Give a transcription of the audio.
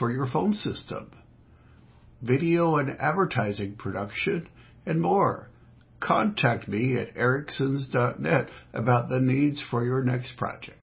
for your phone system, video and advertising production, and more. Contact me at ericksons.net about the needs for your next project.